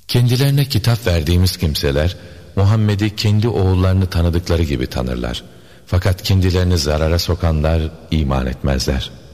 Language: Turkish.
Kendilerine kitap verdiğimiz kimseler Muhammed'i kendi oğullarını tanıdıkları gibi tanırlar. Fakat kendilerini zarara sokanlar iman etmezler.